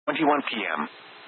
21 p.m.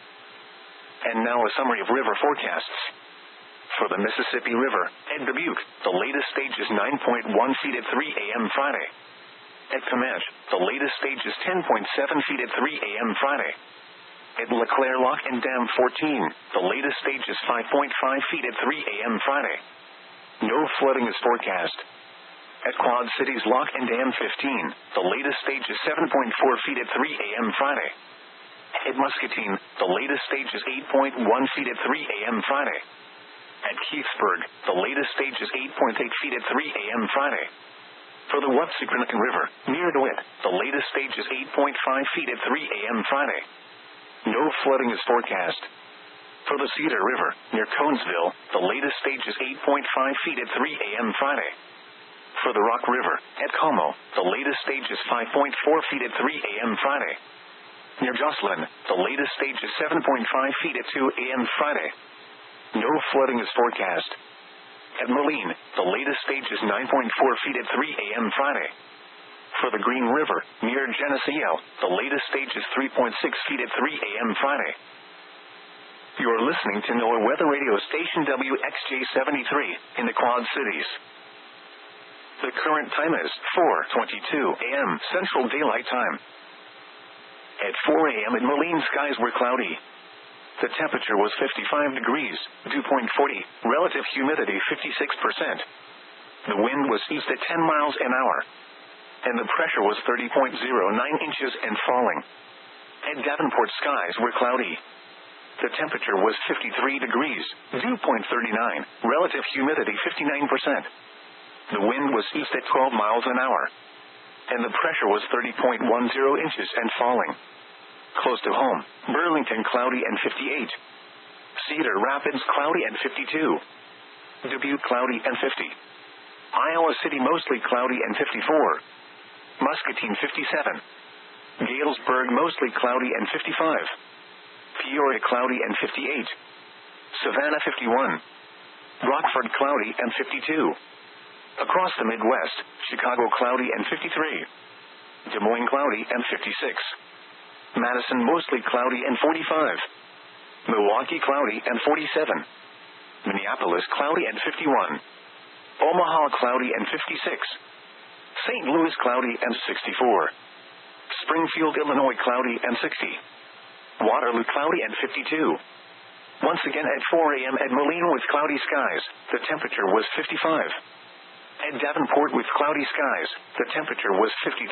And now a summary of river forecasts. For the Mississippi River, at Dubuque, the latest stage is 9.1 feet at 3 a.m. Friday. At Comanche, the latest stage is 10.7 feet at 3 a.m. Friday. At LeClaire Lock and Dam 14, the latest stage is 5.5 feet at 3 a.m. Friday. No flooding is forecast. At Quad Cities Lock and Dam 15, the latest stage is 7.4 feet at 3 a.m. Friday. At Muscatine, the latest stage is 8.1 feet at 3 a.m. Friday. At Keithsburg, the latest stage is 8.8 feet at 3 a.m. Friday. For the Wapsiquanacan River, near DeWitt, the latest stage is 8.5 feet at 3 a.m. Friday. No flooding is forecast. For the Cedar River, near Conesville, the latest stage is 8.5 feet at 3 a.m. Friday. For the Rock River, at Como, the latest stage is 5.4 feet at 3 a.m. Friday. Near Jocelyn, the latest stage is 7.5 feet at 2 a.m. Friday. No flooding is forecast. At Moline, the latest stage is 9.4 feet at 3 a.m. Friday. For the Green River, near Geneseo, the latest stage is 3.6 feet at 3 a.m. Friday. You're listening to NOAA Weather Radio Station WXJ-73 in the Quad Cities. The current time is 4:22 a.m. Central Daylight Time. At 4 a.m. in Moline, skies were cloudy. The temperature was 55 degrees, dew point 40, relative humidity 56%. The wind was east at 10 miles an hour. And the pressure was 30.09 inches and falling. At Davenport, skies were cloudy. The temperature was 53 degrees, dew point 39, relative humidity 59%. The wind was east at 12 miles an hour. And the pressure was 30.10 inches and falling. Close to home, Burlington cloudy and 58. Cedar Rapids cloudy and 52. Dubuque cloudy and 50. Iowa City mostly cloudy and 54. Muscatine 57. Galesburg mostly cloudy and 55. Peoria cloudy and 58. Savannah 51. Rockford cloudy and 52. Across the Midwest, Chicago cloudy and 53. Des Moines cloudy and 56. Madison mostly cloudy and 45. Milwaukee cloudy and 47. Minneapolis cloudy and 51. Omaha cloudy and 56. St. Louis cloudy and 64. Springfield, Illinois cloudy and 60. Waterloo cloudy and 52. Once again at 4 a.m. at Moline with cloudy skies, the temperature was 55. At Davenport with cloudy skies, the temperature was 53.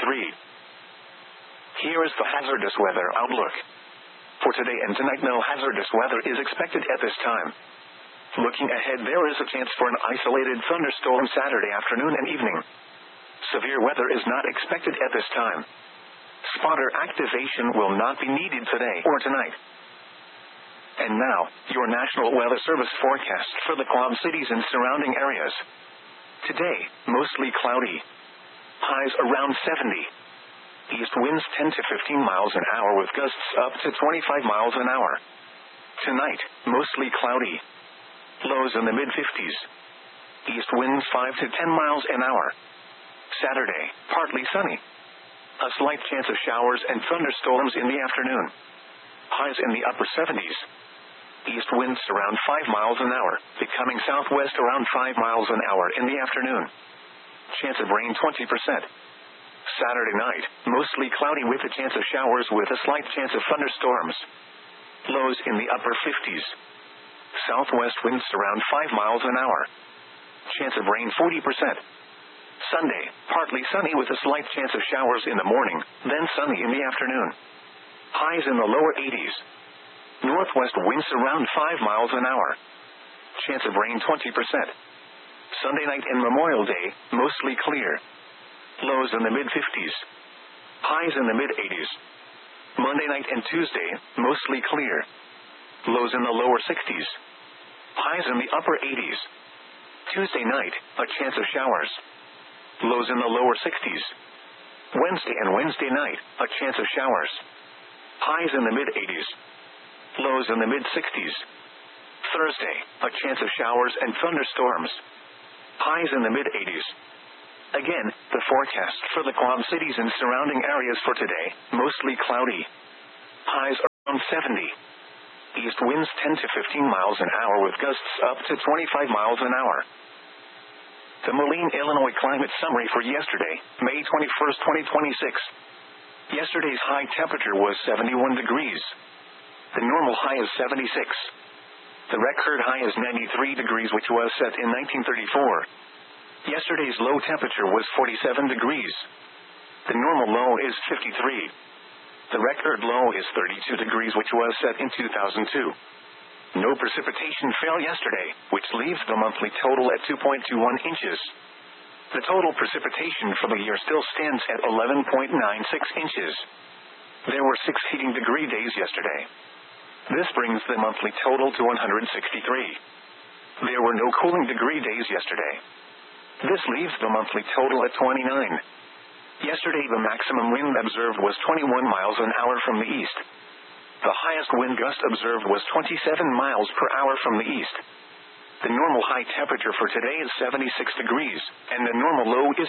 Here is the hazardous weather outlook. For today and tonight, no hazardous weather is expected at this time. Looking ahead, there is a chance for an isolated thunderstorm Saturday afternoon and evening. Severe weather is not expected at this time. Spotter activation will not be needed today or tonight. And now, your National Weather Service forecast for the Quad Cities and surrounding areas. Today, mostly cloudy. Highs around 70. East winds 10 to 15 miles an hour with gusts up to 25 miles an hour. Tonight, mostly cloudy. Lows in the mid-50s. East winds 5 to 10 miles an hour. Saturday, partly sunny. A slight chance of showers and thunderstorms in the afternoon. Highs in the upper 70s. East winds around 5 miles an hour, becoming southwest around 5 miles an hour in the afternoon. Chance of rain 20%. Saturday night, mostly cloudy with a chance of showers with a slight chance of thunderstorms. Lows in the upper 50s. Southwest winds around 5 miles an hour. Chance of rain 40%. Sunday, partly sunny with a slight chance of showers in the morning, then sunny in the afternoon. Highs in the lower 80s. Northwest winds around 5 miles an hour. Chance of rain 20%. Sunday night and Memorial Day, mostly clear. Lows in the mid-50s. Highs in the mid-80s. Monday night and Tuesday, mostly clear. Lows in the lower 60s. Highs in the upper 80s. Tuesday night, a chance of showers. Lows in the lower 60s. Wednesday and Wednesday night, a chance of showers. Highs in the mid-80s. Lows in the mid-60s. Thursday, a chance of showers and thunderstorms. Highs in the mid-80s. Again, the forecast for the Quad Cities and surrounding areas for today, mostly cloudy. Highs around 70. East winds 10 to 15 miles an hour with gusts up to 25 miles an hour. The Moline, Illinois climate summary for yesterday, May 21st, 2026. Yesterday's high temperature was 71 degrees. The normal high is 76. The record high is 93 degrees, which was set in 1934. Yesterday's low temperature was 47 degrees. The normal low is 53. The record low is 32 degrees, which was set in 2002. No precipitation fell yesterday, which leaves the monthly total at 2.21 inches. The total precipitation for the year still stands at 11.96 inches. There were 6 heating degree days yesterday. This brings the monthly total to 163. There were no cooling degree days yesterday. This leaves the monthly total at 29. Yesterday the maximum wind observed was 21 miles an hour from the east. The highest wind gust observed was 27 miles per hour from the east. The normal high temperature for today is 76 degrees, and the normal low is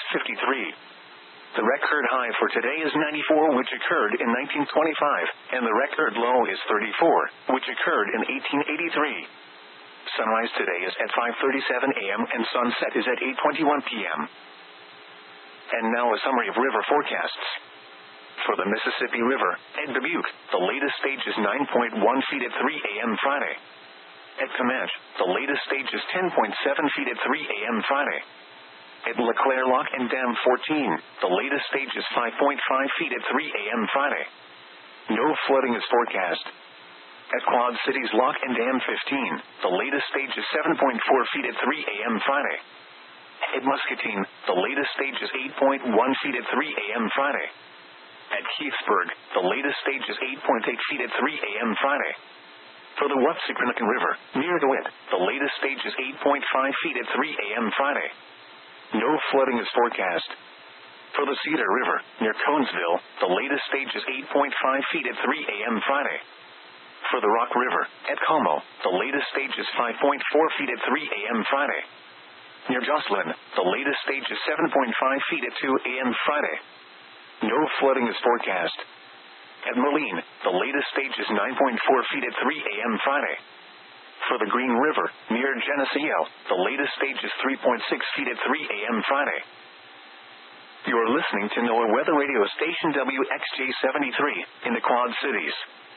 53. The record high for today is 94, which occurred in 1925, and the record low is 34, which occurred in 1883. Sunrise today is at 5:37 a.m. and sunset is at 8:21 p.m. And now a summary of river forecasts. For the Mississippi River, at Dubuque, the latest stage is 9.1 feet at 3 a.m. Friday. At Comanche, the latest stage is 10.7 feet at 3 a.m. Friday. At LeClaire Lock and Dam 14, the latest stage is 5.5 feet at 3 a.m. Friday. No flooding is forecast. At Quad Cities Lock and Dam 15, the latest stage is 7.4 feet at 3 a.m. Friday. At Muscatine, the latest stage is 8.1 feet at 3 a.m. Friday. At Heathsburg, the latest stage is 8.8 feet at 3 a.m. Friday. For the Wapsipinicon River, near DeWitt, the latest stage is 8.5 feet at 3 a.m. Friday. No flooding is forecast. For the Cedar River, near Conesville, the latest stage is 8.5 feet at 3 a.m. Friday. For the Rock River, at Como, the latest stage is 5.4 feet at 3 a.m. Friday. Near Jocelyn, the latest stage is 7.5 feet at 2 a.m. Friday. No flooding is forecast. At Moline, the latest stage is 9.4 feet at 3 a.m. Friday. For the Green River, near Geneseo, the latest stage is 3.6 feet at 3 a.m. Friday. You're listening to NOAA Weather Radio Station WXJ73 in the Quad Cities.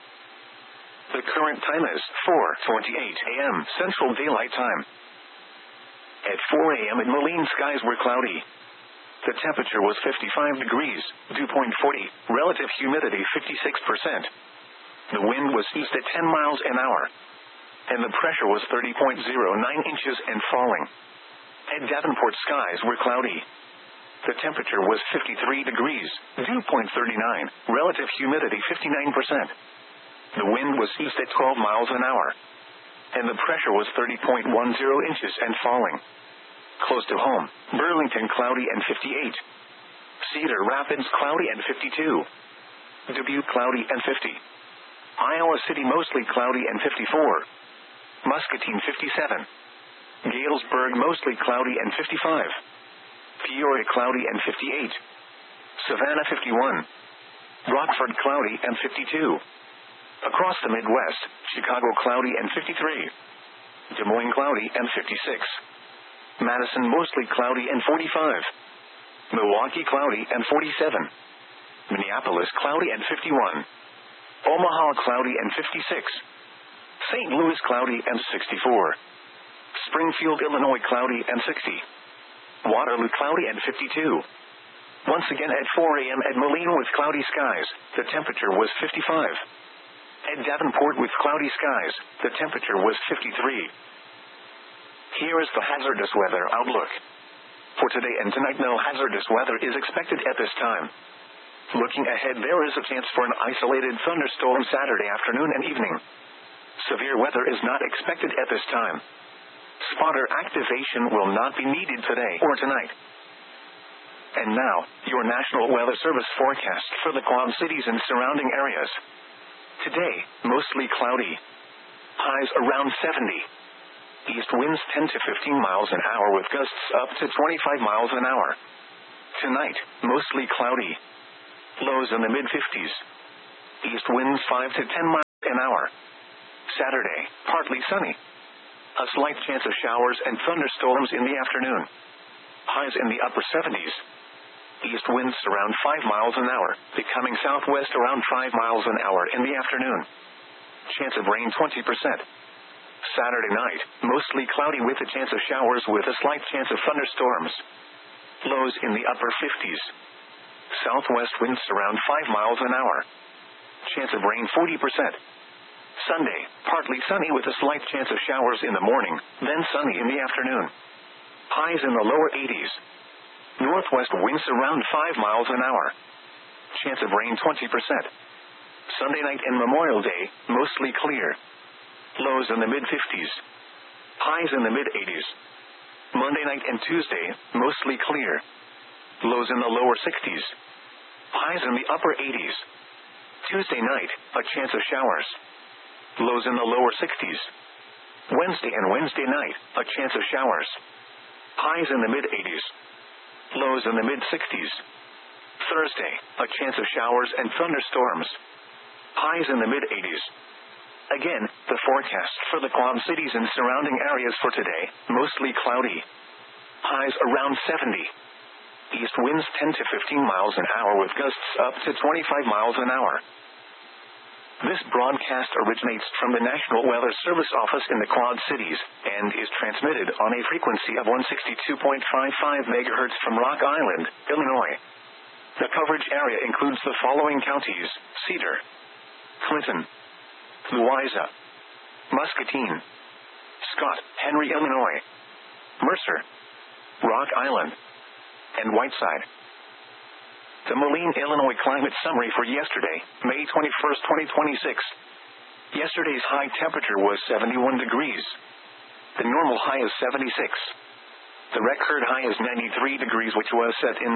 The current time is 4:28 a.m. Central Daylight Time. At 4 a.m. at Moline, skies were cloudy. The temperature was 55 degrees, dew point 40, relative humidity 56%. The wind was east at 10 miles an hour, and the pressure was 30.09 inches and falling. At Davenport, skies were cloudy. The temperature was 53 degrees, dew point 39, relative humidity 59%. The wind was east at 12 miles an hour, and the pressure was 30.10 inches and falling. Close to home, Burlington cloudy and 58. Cedar Rapids cloudy and 52. Dubuque cloudy and 50. Iowa City mostly cloudy and 54. Muscatine 57. Galesburg mostly cloudy and 55. Peoria cloudy and 58. Savannah 51. Rockford cloudy and 52. Across the Midwest, Chicago cloudy and 53. Des Moines cloudy and 56. Madison mostly cloudy and 45. Milwaukee cloudy and 47. Minneapolis cloudy and 51. Omaha cloudy and 56. St. Louis cloudy and 64. Springfield, Illinois cloudy and 60. Waterloo cloudy and 52. Once again at 4 a.m. at Moline with cloudy skies, the temperature was 55. At Davenport with cloudy skies, the temperature was 53. Here is the hazardous weather outlook. For today and tonight, no hazardous weather is expected at this time. Looking ahead, there is a chance for an isolated thunderstorm Saturday afternoon and evening. Severe weather is not expected at this time. Spotter activation will not be needed today or tonight. And now, your National Weather Service forecast for the Quad Cities and surrounding areas. Today, mostly cloudy. Highs around 70. East winds 10 to 15 miles an hour with gusts up to 25 miles an hour. Tonight, mostly cloudy. Lows in the mid-50s. East winds 5 to 10 miles. an hour. Saturday, partly sunny. A slight chance of showers and thunderstorms in the afternoon. Highs in the upper 70s. East winds around 5 miles an hour, becoming southwest around 5 miles an hour in the afternoon. Chance of rain 20%. Saturday night, mostly cloudy with a chance of showers with a slight chance of thunderstorms. Lows in the upper 50s. Southwest winds around 5 miles an hour. Chance of rain 40%. Sunday, partly sunny with a slight chance of showers in the morning, then sunny in the afternoon. Highs in the lower 80s. Northwest winds around 5 miles an hour. Chance of rain 20%. Sunday night and Memorial Day, mostly clear. Lows in the mid-50s. Highs in the mid-80s. Monday night and Tuesday, mostly clear. Lows in the lower 60s. Highs in the upper 80s. Tuesday night, a chance of showers. Lows in the lower 60s. Wednesday and Wednesday night, a chance of showers. Highs in the mid-80s. Lows in the mid-60s. Thursday, a chance of showers and thunderstorms. Highs in the mid-80s. Again, the forecast for the Quad Cities and surrounding areas for today, mostly cloudy. Highs around 70. East winds 10 to 15 miles an hour with gusts up to 25 miles an hour. This broadcast originates from the National Weather Service office in the Quad Cities, and is transmitted on a frequency of 162.55 MHz from Rock Island, Illinois. The coverage area includes the following counties: Cedar, Clinton, Louisa, Muscatine, Scott, Henry, Illinois, Mercer, Rock Island, and Whiteside. The Moline, Illinois climate summary for yesterday, May 21st, 2026. Yesterday's high temperature was 71 degrees. The normal high is 76. The record high is 93 degrees, which was set in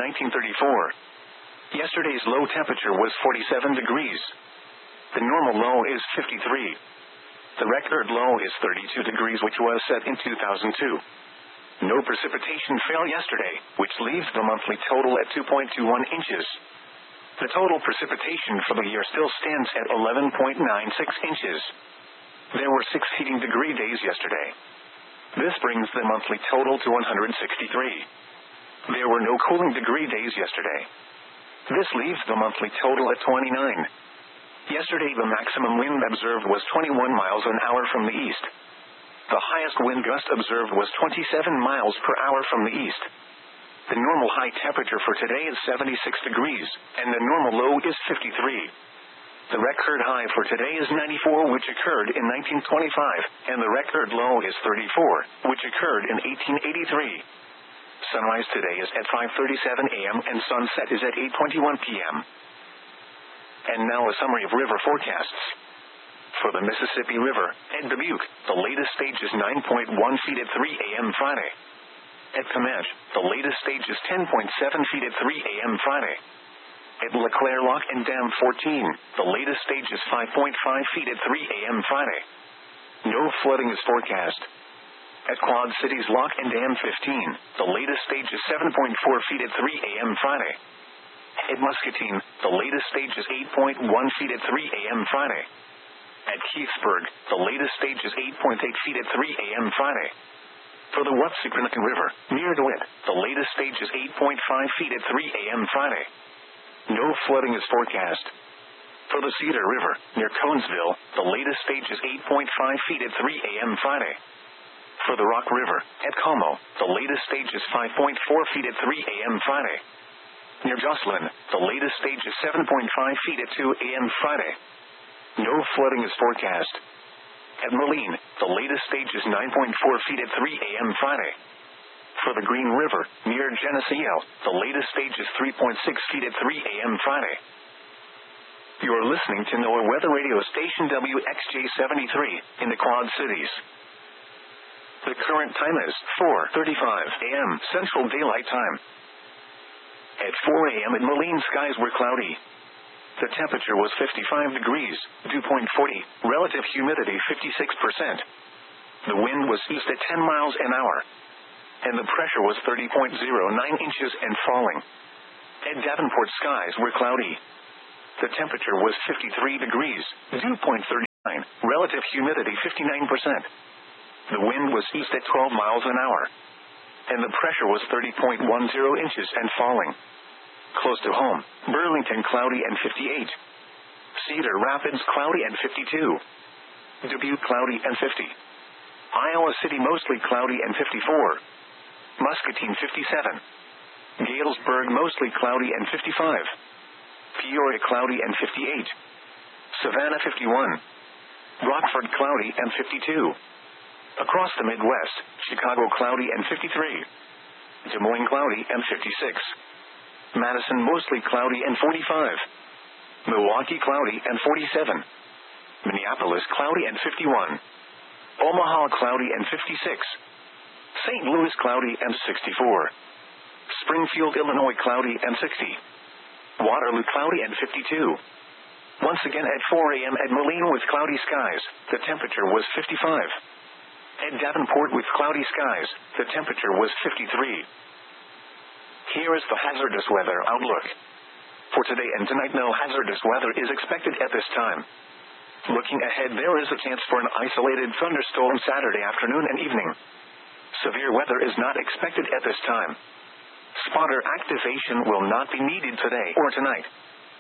1934. Yesterday's low temperature was 47 degrees. The normal low is 53. The record low is 32 degrees, which was set in 2002. No precipitation fell yesterday, which leaves the monthly total at 2.21 inches. The total precipitation for the year still stands at 11.96 inches. There were 6 heating degree days yesterday. This brings the monthly total to 163. There were no cooling degree days yesterday. This leaves the monthly total at 29. Yesterday the maximum wind observed was 21 miles an hour from the east. The highest wind gust observed was 27 miles per hour from the east. The normal high temperature for today is 76 degrees, and the normal low is 53. The record high for today is 94, which occurred in 1925, and the record low is 34, which occurred in 1883. Sunrise today is at 5:37 a.m. and sunset is at 8:21 p.m. And now a summary of river forecasts. For the Mississippi River, at Dubuque, the latest stage is 9.1 feet at 3 a.m. Friday. At Comanche, the latest stage is 10.7 feet at 3 a.m. Friday. At LeClaire Lock and Dam 14, the latest stage is 5.5 feet at 3 a.m. Friday. No flooding is forecast. At Quad Cities Lock and Dam 15, the latest stage is 7.4 feet at 3 a.m. Friday. At Muscatine, the latest stage is 8.1 feet at 3 a.m. Friday. At Keithsburg, the latest stage is 8.8 feet at 3 a.m. Friday. For the Wapsipinicon River, near DeWitt, the latest stage is 8.5 feet at 3 a.m. Friday. No flooding is forecast. For the Cedar River, near Conesville, the latest stage is 8.5 feet at 3 a.m. Friday. For the Rock River, at Como, the latest stage is 5.4 feet at 3 a.m. Friday. Near Jocelyn, the latest stage is 7.5 feet at 2 a.m. Friday. No flooding is forecast. At Moline, the latest stage is 9.4 feet at 3 a.m. Friday. For the Green River, near Geneseo, the latest stage is 3.6 feet at 3 a.m. Friday. You are listening to NOAA Weather Radio Station WXJ73 in the Quad Cities. The current time is 4:35 a.m. Central Daylight Time. At 4 a.m. at Moline, skies were cloudy. The temperature was 55 degrees, dew point 40, relative humidity 56%. The wind was east at 10 miles an hour. And the pressure was 30.09 inches and falling. At Davenport, skies were cloudy. The temperature was 53 degrees, dew point 30. Relative humidity 59%. The wind was east at 12 miles an hour. And the pressure was 30.10 inches and falling. Close to home, Burlington cloudy and 58. Cedar Rapids cloudy and 52. Dubuque cloudy and 50. Iowa City mostly cloudy and 54. Muscatine 57. Galesburg mostly cloudy and 55. Peoria cloudy and 58. Savannah 51. Rockford cloudy and 52. Across the Midwest, Chicago cloudy and 53. Des Moines cloudy and 56. Madison mostly cloudy and 45. Milwaukee cloudy and 47. Minneapolis cloudy and 51. Omaha cloudy and 56. St. Louis cloudy and 64. Springfield, Illinois cloudy and 60. Waterloo cloudy and 52. Once again at 4 a.m. at Moline with cloudy skies, the temperature was 55. At Davenport with cloudy skies, the temperature was 53. Here is the hazardous weather outlook. For today and tonight, no hazardous weather is expected at this time. Looking ahead, there is a chance for an isolated thunderstorm Saturday afternoon and evening. Severe weather is not expected at this time. Spotter activation will not be needed today or tonight.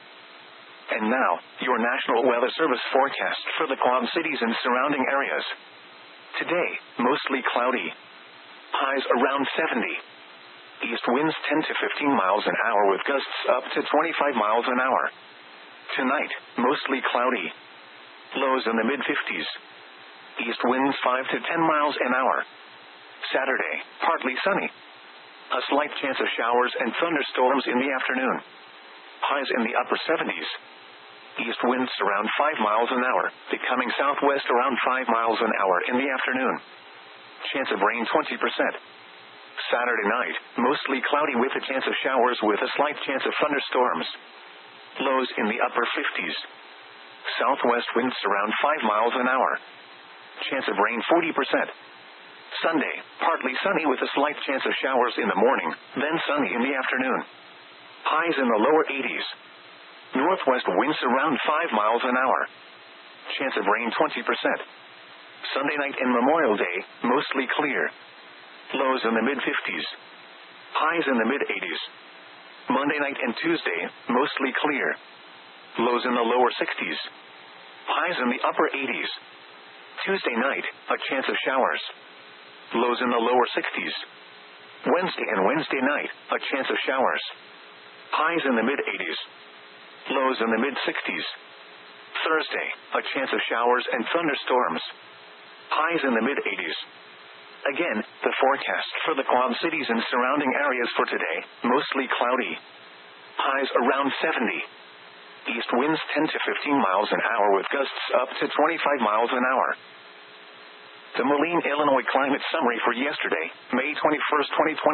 And now, your National Weather Service forecast for the Quad Cities and surrounding areas. Today, mostly cloudy. Highs around 70. East winds 10 to 15 miles an hour with gusts up to 25 miles an hour. Tonight, mostly cloudy. Lows in the mid-50s. East winds 5 to 10 miles an hour. Saturday, partly sunny. A slight chance of showers and thunderstorms in the afternoon. Highs in the upper 70s. East winds around 5 miles an hour, becoming southwest around 5 miles an hour in the afternoon. Chance of rain 20%. Saturday night, mostly cloudy with a chance of showers with a slight chance of thunderstorms. Lows in the upper 50s. Southwest winds around 5 miles an hour. Chance of rain 40%. Sunday, partly sunny with a slight chance of showers in the morning, then sunny in the afternoon. Highs in the lower 80s. Northwest winds around 5 miles an hour. Chance of rain 20%. Sunday night and Memorial Day, mostly clear. Lows in the mid-50s. Highs in the mid-80s. Monday night and Tuesday, mostly clear. Lows in the lower 60s. Highs in the upper 80s. Tuesday night, a chance of showers. Lows in the lower 60s. Wednesday and Wednesday night, a chance of showers. Highs in the mid-80s. Lows in the mid-60s. Thursday, a chance of showers and thunderstorms. Highs in the mid-80s. Again, the forecast for the Quad Cities and surrounding areas for today, mostly cloudy. Highs around 70. East winds 10 to 15 miles an hour with gusts up to 25 miles an hour. The Moline, Illinois climate summary for yesterday, May 21st,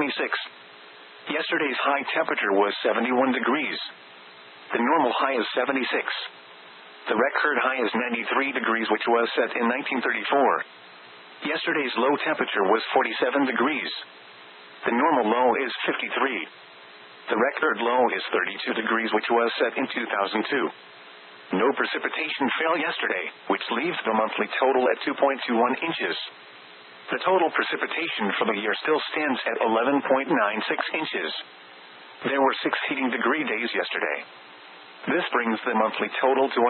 2026. Yesterday's high temperature was 71 degrees. The normal high is 76. The record high is 93 degrees, which was set in 1934. Yesterday's low temperature was 47 degrees. The normal low is 53. The record low is 32 degrees, which was set in 2002. No precipitation fell yesterday, which leaves the monthly total at 2.21 inches. The total precipitation for the year still stands at 11.96 inches. There were 6 heating degree days yesterday. This brings the monthly total to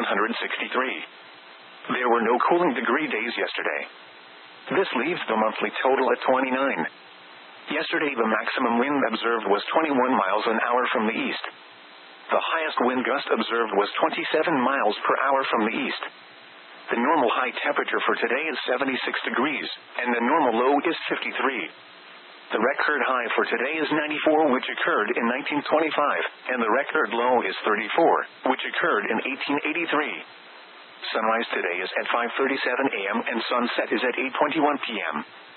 163. There were no cooling degree days yesterday. This leaves the monthly total at 29. Yesterday the maximum wind observed was 21 miles an hour from the east. The highest wind gust observed was 27 miles per hour from the east. The normal high temperature for today is 76 degrees, and the normal low is 53. The record high for today is 94, which occurred in 1925, and the record low is 34, which occurred in 1883. Sunrise today is at 5:37 a.m. and sunset is at 8:21 p.m.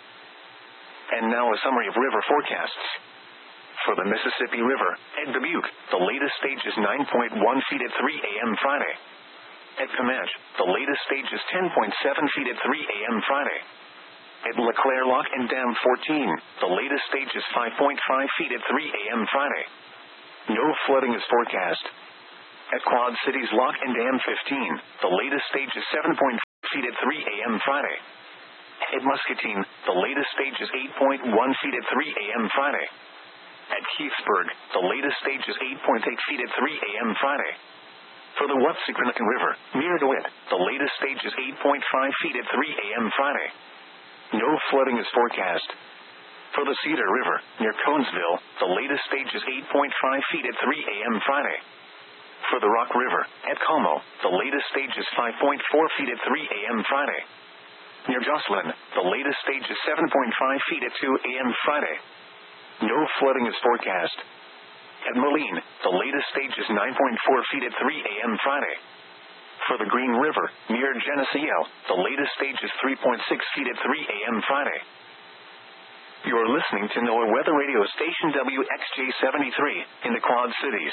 And now a summary of river forecasts. For the Mississippi River, at Dubuque, the latest stage is 9.1 feet at 3 a.m. Friday. At Comanche, the latest stage is 10.7 feet at 3 a.m. Friday. At LeClaire Lock and Dam 14, the latest stage is 5.5 feet at 3 a.m. Friday. No flooding is forecast. At Quad Cities Lock and Dam 15, the latest stage is 7.5 feet at 3 a.m. Friday. At Muscatine, the latest stage is 8.1 feet at 3 a.m. Friday. At Keithsburg, the latest stage is 8.8 feet at 3 a.m. Friday. For the Watsiconican River, near DeWitt, the latest stage is 8.5 feet at 3 a.m. Friday. No flooding is forecast. For the Cedar River, near Conesville, the latest stage is 8.5 feet at 3 a.m. Friday. For the Rock River, at Como, the latest stage is 5.4 feet at 3 a.m. Friday. Near Jocelyn, the latest stage is 7.5 feet at 2 a.m. Friday. No flooding is forecast. At Moline, the latest stage is 9.4 feet at 3 a.m. Friday. For the Green River, near Geneseo, the latest stage is 3.6 feet at 3 a.m. Friday. You're listening to NOAA Weather Radio Station WXJ73 in the Quad Cities.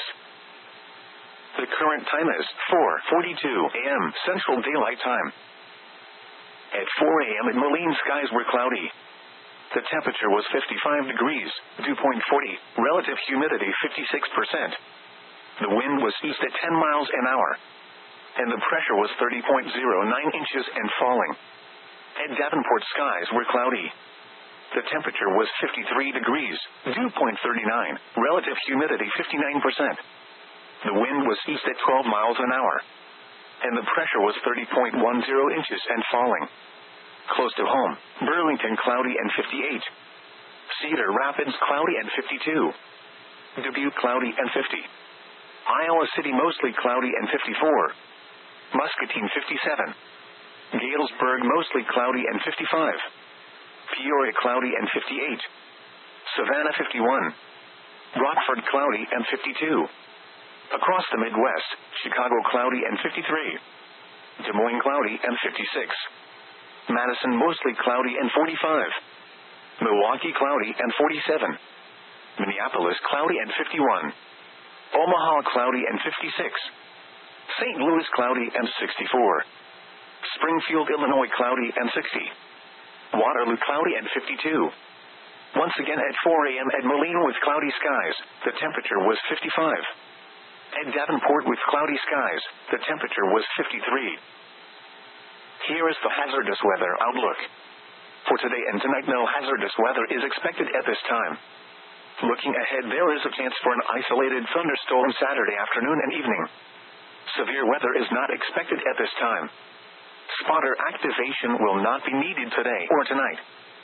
The current time is 4:42 a.m. Central Daylight Time. At 4 a.m. in Moline, skies were cloudy. The temperature was 55 degrees, dew point 40, relative humidity 56%. The wind was east at 10 miles an hour, and the pressure was 30.09 inches and falling. At Davenport, skies were cloudy. The temperature was 53 degrees, dew point 39, relative humidity 59%. The wind was east at 12 miles an hour, and the pressure was 30.10 inches and falling. Close to home, Burlington cloudy and 58. Cedar Rapids cloudy and 52. Dubuque cloudy and 50. Iowa City mostly cloudy and 54. Muscatine 57. Galesburg mostly cloudy and 55. Peoria cloudy and 58. Savannah 51. Rockford cloudy and 52. Across the Midwest, Chicago cloudy and 53. Des Moines cloudy and 56. Madison mostly cloudy and 45. Milwaukee cloudy and 47. Minneapolis cloudy and 51. Omaha cloudy and 56. St. Louis cloudy and 64. Springfield, Illinois cloudy and 60. Waterloo cloudy and 52. Once again at 4 a.m. at Moline with cloudy skies, the temperature was 55. At Davenport with cloudy skies, the temperature was 53. Here is the hazardous weather outlook. For today and tonight, no hazardous weather is expected at this time. Looking ahead, there is a chance for an isolated thunderstorm Saturday afternoon and evening. Severe weather is not expected at this time. Spotter activation will not be needed today or tonight.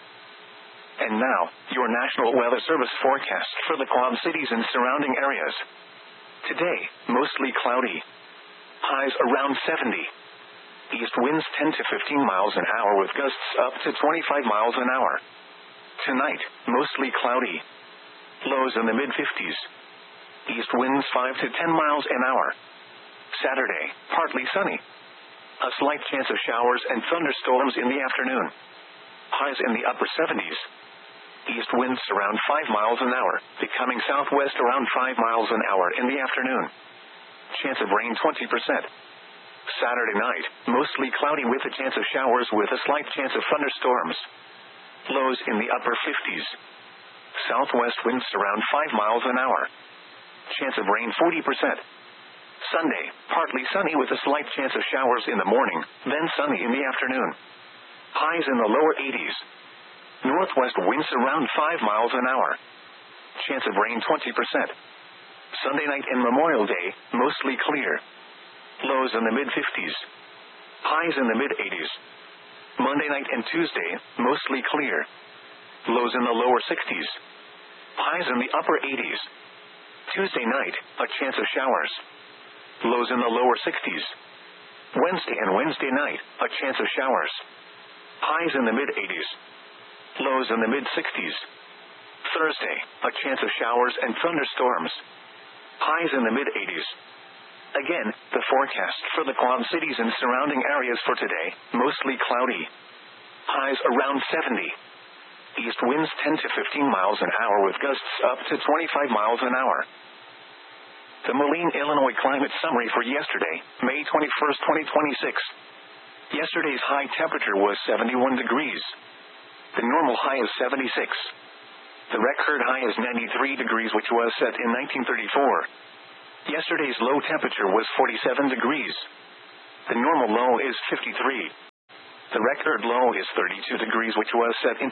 And now, your National Weather Service forecast for the Quad Cities and surrounding areas. Today, mostly cloudy. Highs around 70. East winds 10 to 15 miles an hour with gusts up to 25 miles an hour. Tonight, mostly cloudy. Lows in the mid-50s. East winds 5 to 10 miles an hour. Saturday, partly sunny. A slight chance of showers and thunderstorms in the afternoon. Highs in the upper 70s. East winds around 5 miles an hour, becoming southwest around 5 miles an hour in the afternoon. Chance of rain 20%. Saturday night, mostly cloudy with a chance of showers with a slight chance of thunderstorms. Lows in the upper 50s. Southwest winds around 5 miles an hour. Chance of rain 40%. Sunday, partly sunny with a slight chance of showers in the morning, then sunny in the afternoon. Highs in the lower 80s. Northwest winds around 5 miles an hour. Chance of rain 20%. Sunday night and Memorial Day, mostly clear. Lows in the mid-50s. Highs in the mid-80s. Monday night and Tuesday, mostly clear. Lows in the lower 60s. Highs in the upper 80s. Tuesday night, a chance of showers. Lows in the lower 60s. Wednesday and Wednesday night, a chance of showers. Highs in the mid-80s. Lows in the mid-60s. Thursday, a chance of showers and thunderstorms. Highs in the mid-80s. Again, the forecast for the Quad Cities and surrounding areas for today, mostly cloudy. Highs around 70. East winds 10 to 15 miles an hour with gusts up to 25 miles an hour. The Moline, Illinois climate summary for yesterday, May 21st, 2026. Yesterday's high temperature was 71 degrees. The normal high is 76. The record high is 93 degrees, which was set in 1934. Yesterday's low temperature was 47 degrees. The normal low is 53. The record low is 32 degrees, which was set in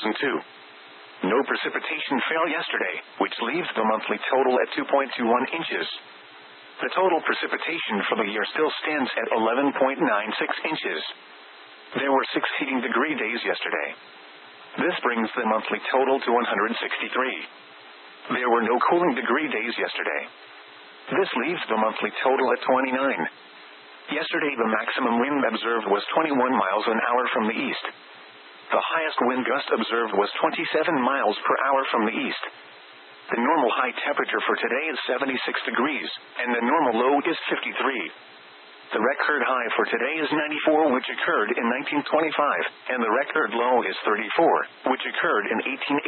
2002. No precipitation fell yesterday, which leaves the monthly total at 2.21 inches. The total precipitation for the year still stands at 11.96 inches. There were 6 heating degree days yesterday. This brings the monthly total to 163. There were no cooling degree days yesterday. This leaves the monthly total at 29. Yesterday the maximum wind observed was 21 miles an hour from the east. The highest wind gust observed was 27 miles per hour from the east. The normal high temperature for today is 76 degrees, and the normal low is 53. The record high for today is 94, which occurred in 1925, and the record low is 34, which occurred in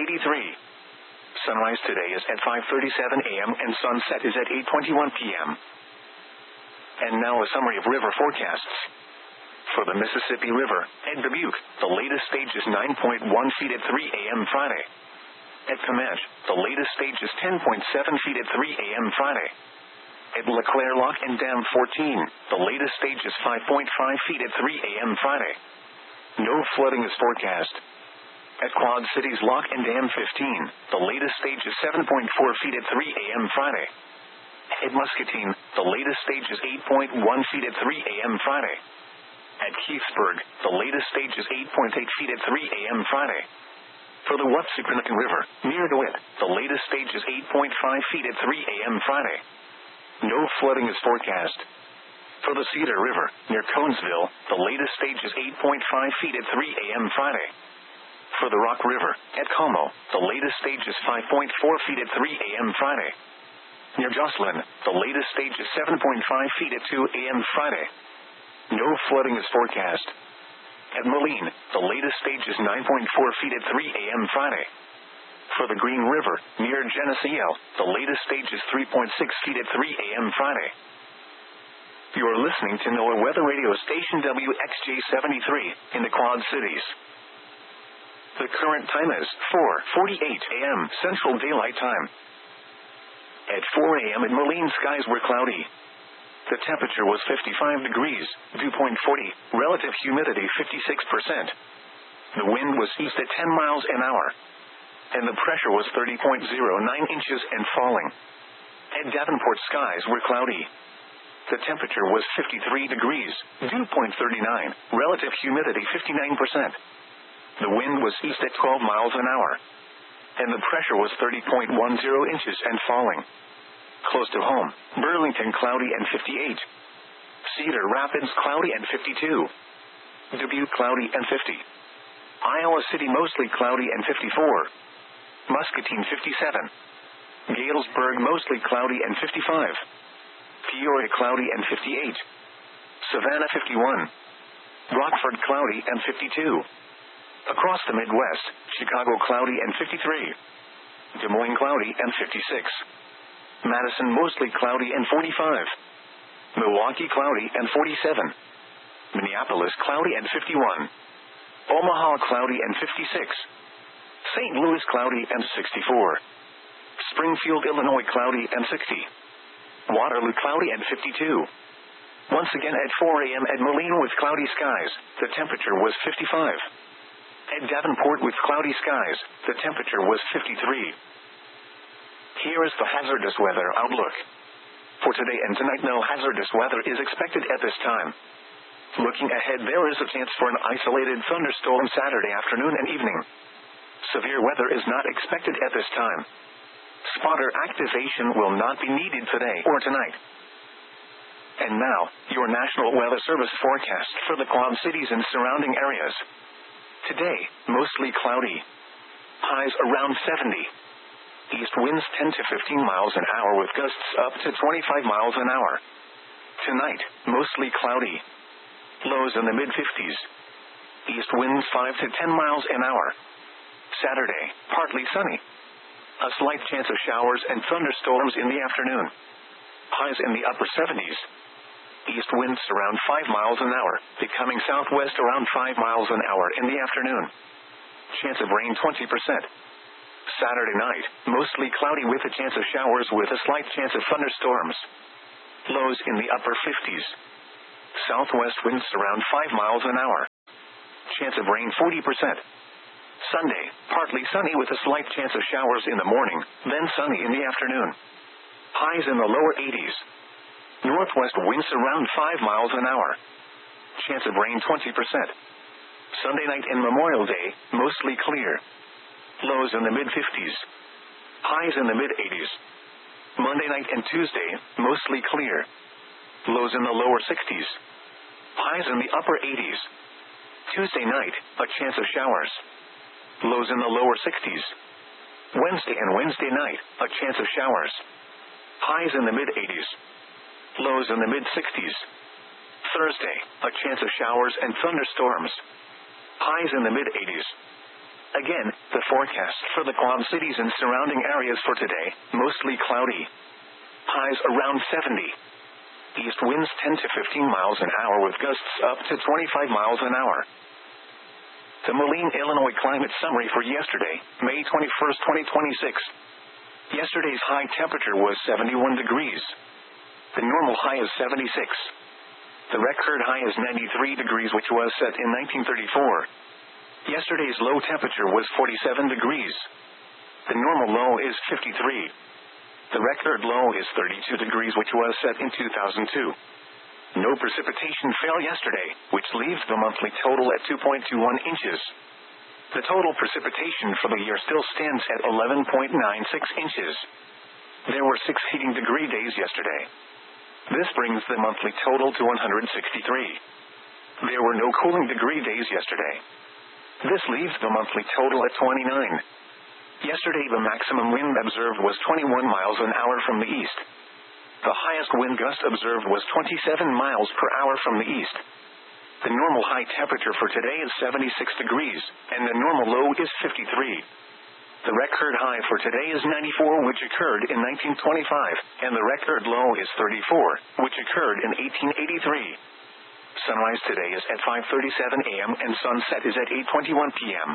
1883. Sunrise today is at 5:37 a.m. and sunset is at 8:21 p.m. And now a summary of river forecasts. For the Mississippi River, at Dubuque, the latest stage is 9.1 feet at 3 a.m. Friday. At Comanche, the latest stage is 10.7 feet at 3 a.m. Friday. At LeClaire Lock and Dam 14, the latest stage is 5.5 feet at 3 a.m. Friday. No flooding is forecast. At Quad Cities Lock and Dam 15, the latest stage is 7.4 feet at 3 a.m. Friday. At Muscatine, the latest stage is 8.1 feet at 3 a.m. Friday. At Keithsburg, the latest stage is 8.8 feet at 3 a.m. Friday. For the Wapsipinicon River, near DeWitt, the latest stage is 8.5 feet at 3 a.m. Friday. No flooding is forecast. For the Cedar River, near Conesville, the latest stage is 8.5 feet at 3 a.m. Friday. For the Rock River, at Como, the latest stage is 5.4 feet at 3 a.m. Friday. Near Jocelyn, the latest stage is 7.5 feet at 2 a.m. Friday. No flooding is forecast. At Moline, the latest stage is 9.4 feet at 3 a.m. Friday. For the Green River, near Geneseo, the latest stage is 3.6 feet at 3 a.m. Friday. You are listening to NOAA Weather Radio Station WXJ73 in the Quad Cities. The current time is 4:48 a.m. Central Daylight Time. At 4 a.m. in Moline, skies were cloudy. The temperature was 55 degrees, dew point 40, relative humidity 56%. The wind was east at 10 miles an hour. And the pressure was 30.09 inches and falling. At Davenport, skies were cloudy. The temperature was 53 degrees, dew point 39, relative humidity 59%. The wind was east at 12 miles an hour. And the pressure was 30.10 inches and falling. Close to home, Burlington cloudy and 58. Cedar Rapids cloudy and 52. Dubuque cloudy and 50. Iowa City mostly cloudy and 54. Muscatine 57. Galesburg mostly cloudy and 55. Peoria cloudy and 58. Savannah 51. Rockford cloudy and 52. Across the Midwest, Chicago cloudy and 53. Des Moines cloudy and 56. Madison mostly cloudy and 45. Milwaukee cloudy and 47. Minneapolis cloudy and 51. Omaha cloudy and 56. St. Louis cloudy and 64. Springfield, Illinois cloudy and 60. Waterloo cloudy and 52. Once again at 4 a.m. at Moline with cloudy skies, the temperature was 55. At Davenport with cloudy skies, the temperature was 53. Here is the hazardous weather outlook. For today and tonight, no hazardous weather is expected at this time. Looking ahead, there is a chance for an isolated thunderstorm Saturday afternoon and evening. Severe weather is not expected at this time. Spotter activation will not be needed today or tonight. And now, your National Weather Service forecast for the Quad Cities and surrounding areas. Today, mostly cloudy. Highs around 70. East winds 10 to 15 miles an hour with gusts up to 25 miles an hour. Tonight, mostly cloudy. Lows in the mid-50s. East winds 5 to 10 miles an hour. Saturday, partly sunny. A slight chance of showers and thunderstorms in the afternoon. Highs in the upper 70s. East winds around 5 miles an hour, becoming southwest around 5 miles an hour in the afternoon. Chance of rain 20%. Saturday night, mostly cloudy with a chance of showers with a slight chance of thunderstorms. Lows in the upper 50s. Southwest winds around 5 miles an hour. chance of rain 40%. Sunday, partly sunny with a slight chance of showers in the morning, then sunny in the afternoon. Highs in the lower 80s. Northwest winds around 5 miles an hour. Chance of rain 20%. Sunday night and Memorial Day, mostly clear. Lows in the mid-50s. Highs in the mid-80s. Monday night and Tuesday, mostly clear. Lows in the lower 60s. Highs in the upper 80s. Tuesday night, a chance of showers. Lows in the lower 60s. Wednesday and Wednesday night, a chance of showers. Highs in the mid-80s. Lows in the mid-60s. Thursday, a chance of showers and thunderstorms. Highs in the mid-80s. Again, the forecast for the Quad Cities and surrounding areas for today, mostly cloudy. Highs around 70. East winds 10 to 15 miles an hour with gusts up to 25 miles an hour. The Moline, Illinois climate summary for yesterday, May 21, 2026. Yesterday's high temperature was 71 degrees. The normal high is 76. The record high is 93 degrees, which was set in 1934. Yesterday's low temperature was 47 degrees. The normal low is 53. The record low is 32 degrees, which was set in 2002. No precipitation fell yesterday, which leaves the monthly total at 2.21 inches. The total precipitation for the year still stands at 11.96 inches. There were 6 heating degree days yesterday. This brings the monthly total to 163. There were no cooling degree days yesterday. This leaves the monthly total at 29. Yesterday the maximum wind observed was 21 miles an hour from the east. The highest wind gust observed was 27 miles per hour from the east. The normal high temperature for today is 76 degrees, and the normal low is 53. The record high for today is 94, which occurred in 1925, and the record low is 34, which occurred in 1883. Sunrise today is at 5:37 a.m. and sunset is at 8:21 p.m.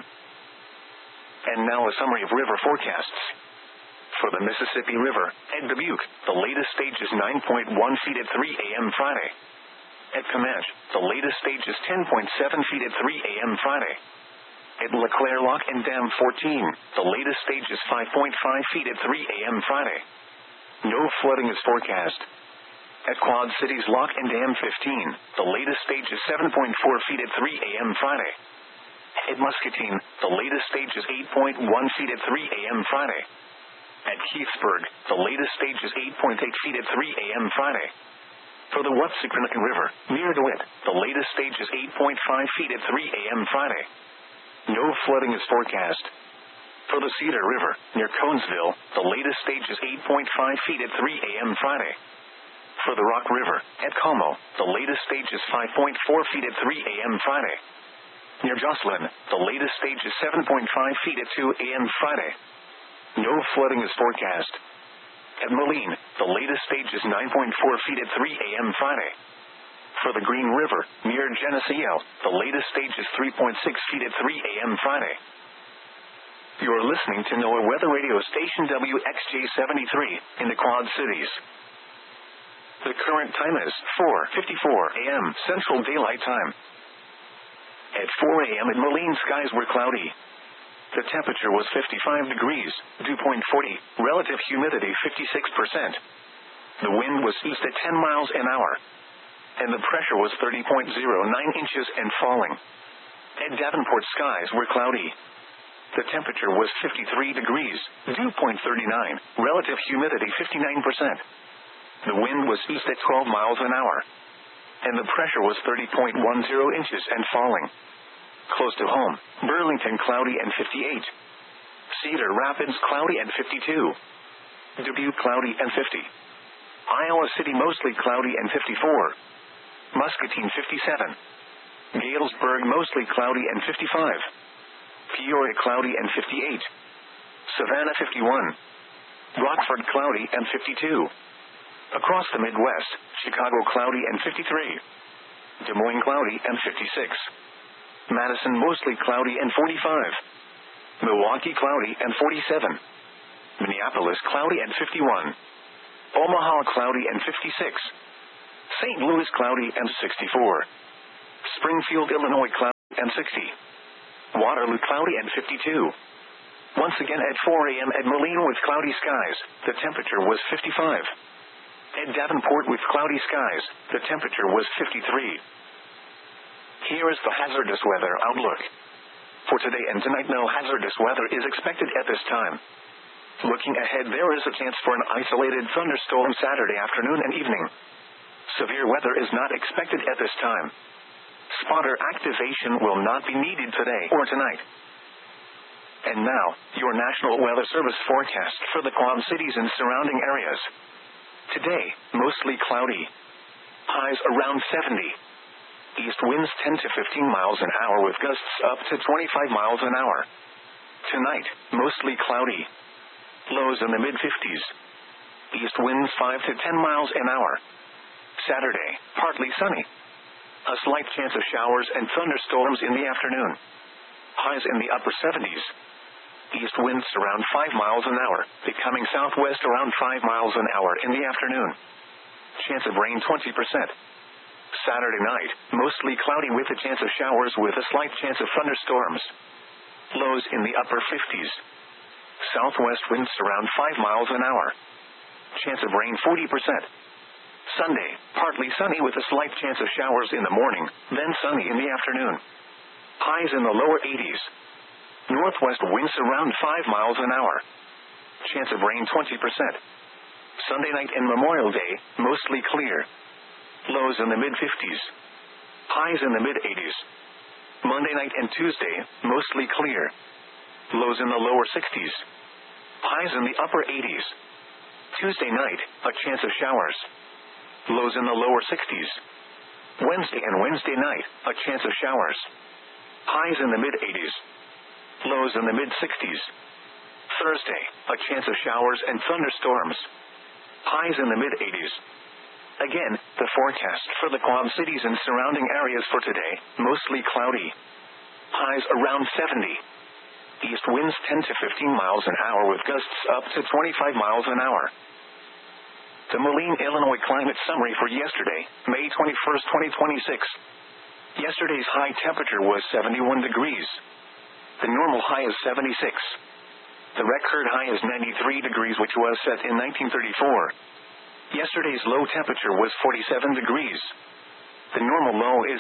And now a summary of river forecasts. For the Mississippi River, at Dubuque, the latest stage is 9.1 feet at 3 a.m. Friday. At Comanche, the latest stage is 10.7 feet at 3 a.m. Friday. At LeClaire Lock and Dam 14, the latest stage is 5.5 feet at 3 a.m. Friday. No flooding is forecast. At Quad Cities Lock and Dam 15, the latest stage is 7.4 feet at 3 a.m. Friday. At Muscatine, the latest stage is 8.1 feet at 3 a.m. Friday. At Keithsburg, the latest stage is 8.8 feet at 3 a.m. Friday. For the Watsiconic River, near DeWitt, the latest stage is 8.5 feet at 3 a.m. Friday. No flooding is forecast. For the Cedar River, near Conesville, the latest stage is 8.5 feet at 3 a.m. Friday. For the Rock River, at Como, the latest stage is 5.4 feet at 3 a.m. Friday. Near Jocelyn, the latest stage is 7.5 feet at 2 a.m. Friday. No flooding is forecast. At Moline, the latest stage is 9.4 feet at 3 a.m. Friday. For the Green River, near Geneseo, the latest stage is 3.6 feet at 3 a.m. Friday. You're listening to NOAA Weather Radio Station WXJ73 in the Quad Cities. The current time is 4:54 a.m. Central Daylight Time. At 4 a.m. at Moline, skies were cloudy. The temperature was 55 degrees, dew point 40, relative humidity 56%. The wind was east at 10 miles an hour. And the pressure was 30.09 inches and falling. At Davenport, skies were cloudy. The temperature was 53 degrees, dew point 39, relative humidity 59%. The wind was east at 12 miles an hour. And the pressure was 30.10 inches and falling. Close to home, Burlington cloudy and 58. Cedar Rapids cloudy and 52. Dubuque cloudy and 50. Iowa City mostly cloudy and 54. Muscatine 57. Galesburg mostly cloudy and 55. Peoria cloudy and 58. Savannah 51. Rockford cloudy and 52. Across the Midwest, Chicago cloudy and 53. Des Moines cloudy and 56. Madison mostly cloudy and 45. Milwaukee cloudy and 47. Minneapolis cloudy and 51. Omaha cloudy and 56. St. Louis cloudy and 64. Springfield, Illinois cloudy and 60. Waterloo cloudy and 52. Once again at 4 a.m. at Moline with cloudy skies, the temperature was 55. At Davenport with cloudy skies, the temperature was 53. Here is the hazardous weather outlook. For today and tonight, no hazardous weather is expected at this time. Looking ahead, there is a chance for an isolated thunderstorm Saturday afternoon and evening. Severe weather is not expected at this time. Spotter activation will not be needed today or tonight. And now, your National Weather Service forecast for the Quad Cities and surrounding areas. Today, mostly cloudy. Highs around 70. East winds 10 to 15 miles an hour with gusts up to 25 miles an hour. Tonight, mostly cloudy. Lows in the mid-50s. East winds 5 to 10 miles an hour. Saturday, partly sunny. A slight chance of showers and thunderstorms in the afternoon. Highs in the upper 70s. East winds around 5 miles an hour, becoming southwest around 5 miles an hour in the afternoon. Chance of rain 20%. Saturday night, mostly cloudy with a chance of showers with a slight chance of thunderstorms. Lows in the upper 50s. Southwest winds around 5 miles an hour. Chance of rain 40%. Sunday, partly sunny with a slight chance of showers in the morning, then sunny in the afternoon. Highs in the lower 80s. Northwest winds around 5 miles an hour. Chance of rain 20%. Sunday night and Memorial Day, mostly clear. Lows in the mid-50s. Highs in the mid-80s. Monday night and Tuesday, mostly clear. Lows in the lower 60s. Highs in the upper 80s. Tuesday night, a chance of showers. Lows in the lower 60s. Wednesday and Wednesday night, a chance of showers. Highs in the mid-80s. Lows in the mid-60s. Thursday, a chance of showers and thunderstorms. Highs in the mid-80s. Again, the forecast for the Quad Cities and surrounding areas for today, mostly cloudy. Highs around 70. East winds 10 to 15 miles an hour with gusts up to 25 miles an hour. The Moline, Illinois climate summary for yesterday, May 21st, 2026. Yesterday's high temperature was 71 degrees. The normal high is 76. The record high is 93 degrees, which was set in 1934. Yesterday's low temperature was 47 degrees. The normal low is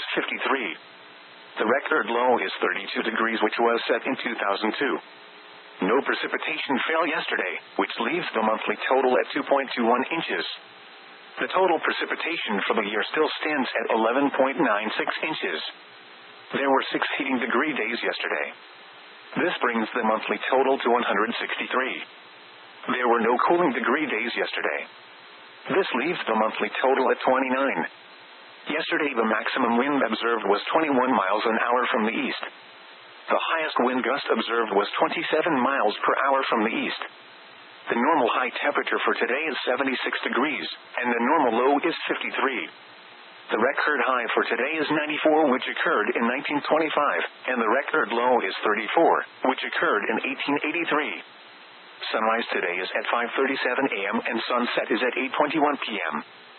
53. The record low is 32 degrees, which was set in 2002. No precipitation fell yesterday, which leaves the monthly total at 2.21 inches. The total precipitation for the year still stands at 11.96 inches. There were 6 heating degree days yesterday. This brings the monthly total to 163. There were no cooling degree days yesterday. This leaves the monthly total at 29. Yesterday the maximum wind observed was 21 miles an hour from the east. The highest wind gust observed was 27 miles per hour from the east. The normal high temperature for today is 76 degrees, and the normal low is 53. The record high for today is 94, which occurred in 1925, and the record low is 34, which occurred in 1883. Sunrise today is at 5:37 a.m. and sunset is at 8:21 p.m.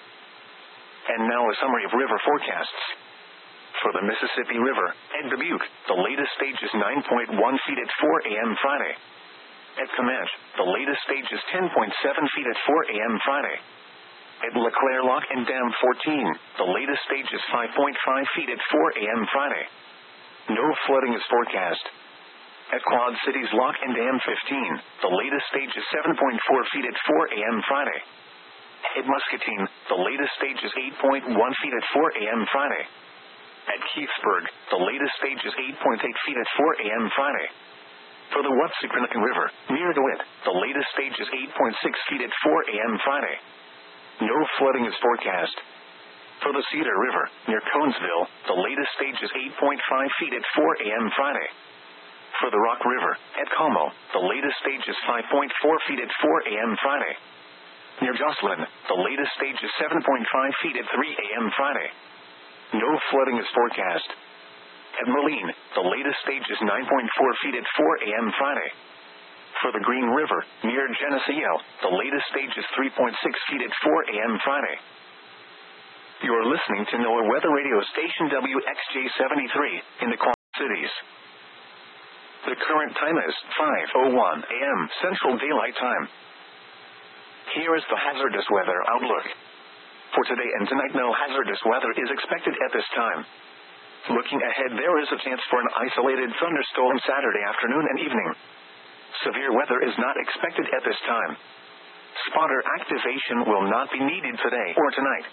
And now a summary of river forecasts. For the Mississippi River, at Dubuque, the latest stage is 9.1 feet at 4 a.m. Friday. At Comanche, the latest stage is 10.7 feet at 4 a.m. Friday. At LeClaire Lock and Dam 14, the latest stage is 5.5 feet at 4 a.m. Friday. No flooding is forecast. At Quad Cities Lock and Dam 15, the latest stage is 7.4 feet at 4 a.m. Friday. At Muscatine, the latest stage is 8.1 feet at 4 a.m. Friday. At Keithsburg, the latest stage is 8.8 feet at 4 a.m. Friday. For the Watsicranican River, near DeWitt, the latest stage is 8.6 feet at 4 a.m. Friday. No flooding is forecast. For the Cedar River, near Conesville, the latest stage is 8.5 feet at 4 a.m. Friday. For the Rock River, at Como, the latest stage is 5.4 feet at 4 a.m. Friday. Near Jocelyn, the latest stage is 7.5 feet at 3 a.m. Friday. No flooding is forecast. At Moline, the latest stage is 9.4 feet at 4 a.m. Friday. For the Green River, near Geneseo, the latest stage is 3.6 feet at 4 a.m. Friday. You are listening to NOAA Weather Radio Station WXJ-73 in the current time is 5:01 a.m. Central Daylight Time. Here is the hazardous weather outlook. For today and tonight, no hazardous weather is expected at this time. Looking ahead, there is a chance for an isolated thunderstorm Saturday afternoon and evening. Severe weather is not expected at this time. Spotter activation will not be needed today or tonight.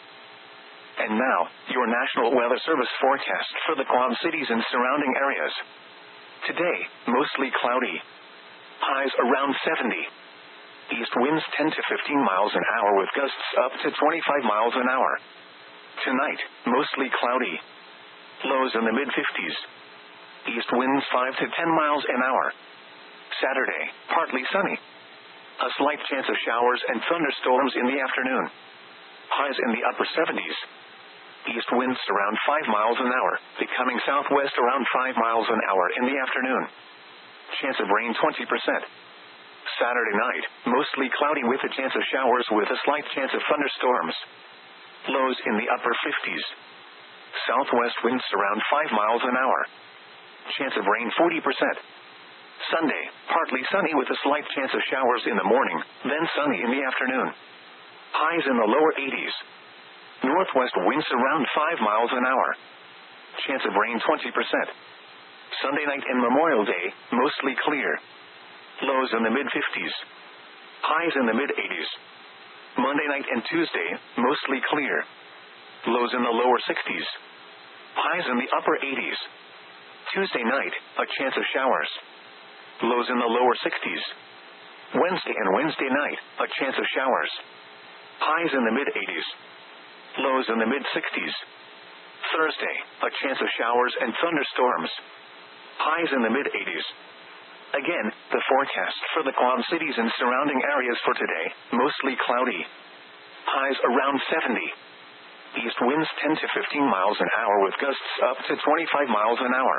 And now, your National Weather Service forecast for the Quad Cities and surrounding areas. Today, mostly cloudy. Highs around 70. East winds 10 to 15 miles an hour with gusts up to 25 miles an hour. Tonight, mostly cloudy. Lows in the mid-50s. East winds 5 to 10 miles an hour. Saturday, partly sunny. A slight chance of showers and thunderstorms in the afternoon. Highs in the upper 70s. East winds around 5 miles an hour, becoming southwest around 5 miles an hour in the afternoon. Chance of rain 20%. Saturday night, mostly cloudy with a chance of showers with a slight chance of thunderstorms. Lows in the upper 50s. Southwest winds around 5 miles an hour. Chance of rain 40%. Sunday, partly sunny with a slight chance of showers in the morning, then sunny in the afternoon. Highs in the lower 80s. Northwest winds around 5 miles an hour. Chance of rain 20%. Sunday night and Memorial Day, mostly clear. Lows in the mid-50s. Highs in the mid-80s. Monday night and Tuesday, mostly clear. Lows in the lower 60s. Highs in the upper 80s. Tuesday night, a chance of showers. Lows in the lower 60s. Wednesday and Wednesday night, a chance of showers. Highs in the mid-80s. Lows in the mid-60s. Thursday, a chance of showers and thunderstorms. Highs in the mid-80s. Again, the forecast for the Quad Cities and surrounding areas for today, mostly cloudy. Highs around 70. East winds 10 to 15 miles an hour with gusts up to 25 miles an hour.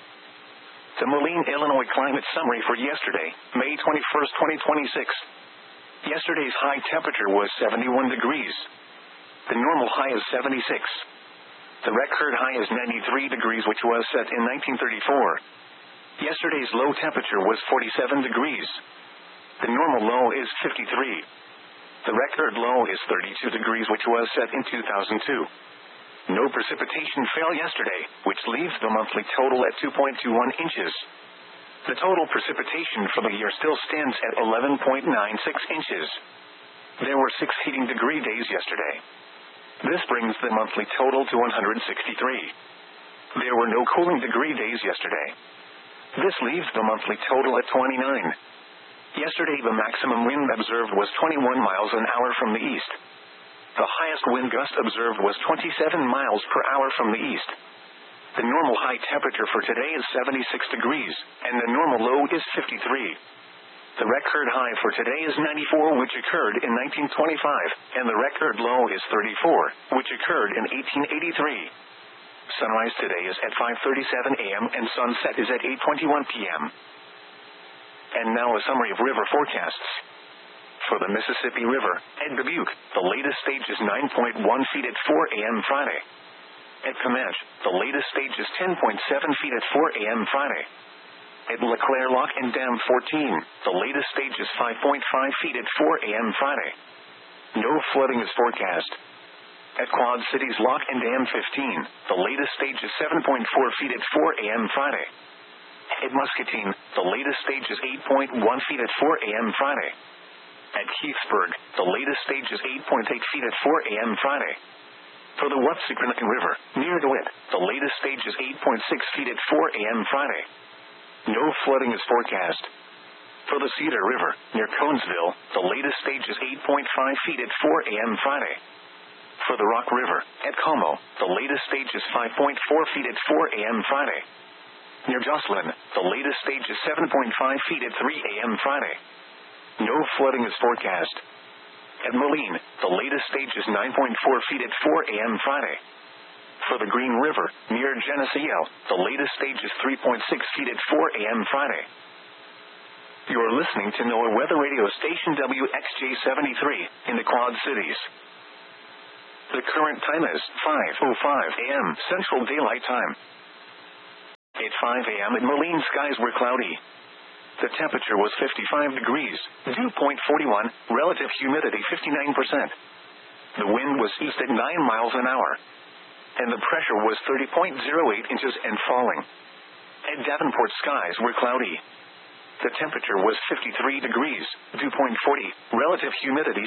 The Moline, Illinois climate summary for yesterday, May 21st, 2026. Yesterday's high temperature was 71 degrees. The normal high is 76. The record high is 93 degrees, which was set in 1934. Yesterday's low temperature was 47 degrees. The normal low is 53. The record low is 32 degrees, which was set in 2002. No precipitation fell yesterday, which leaves the monthly total at 2.21 inches. The total precipitation for the year still stands at 11.96 inches. There were 6 heating degree days yesterday. This brings the monthly total to 163. There were no cooling degree days yesterday. This leaves the monthly total at 29. Yesterday, the maximum wind observed was 21 miles an hour from the east. The highest wind gust observed was 27 miles per hour from the east. The normal high temperature for today is 76 degrees, and the normal low is 53. The record high for today is 94, which occurred in 1925, and the record low is 34, which occurred in 1883. Sunrise today is at 5:37 a.m. and sunset is at 8:21 p.m. And now a summary of river forecasts. For the Mississippi River, at Dubuque, the latest stage is 9.1 feet at 4 a.m. Friday. At Comanche, the latest stage is 10.7 feet at 4 a.m. Friday. At LeClaire Lock and Dam 14, the latest stage is 5.5 feet at 4 a.m. Friday. No flooding is forecast. At Quad Cities Lock and Dam 15, the latest stage is 7.4 feet at 4 a.m. Friday. At Muscatine, the latest stage is 8.1 feet at 4 a.m. Friday. At Keithsburg, the latest stage is 8.8 feet at 4 a.m. Friday. For the Wapsipinicon River, near DeWitt, the latest stage is 8.6 feet at 4 a.m. Friday. No flooding is forecast. For the Cedar River, near Conesville, the latest stage is 8.5 feet at 4 a.m. Friday. For the Rock River, at Como, the latest stage is 5.4 feet at 4 a.m. Friday. Near Jocelyn, the latest stage is 7.5 feet at 3 a.m. Friday. No flooding is forecast. At Moline, the latest stage is 9.4 feet at 4 a.m. Friday. For the Green River, near Geneseo, the latest stage is 3.6 feet at 4 a.m. Friday. You're listening to NOAA Weather Radio Station WXJ73 in the Quad Cities. The current time is 5:05 a.m. Central Daylight Time. It's 5 a.m. at Moline, skies were cloudy. The temperature was 55 degrees, dew point 41, relative humidity 59%. The wind was east at 9 miles an hour. And the pressure was 30.08 inches and falling. At Davenport, skies were cloudy. The temperature was 53 degrees, dew point 40, relative humidity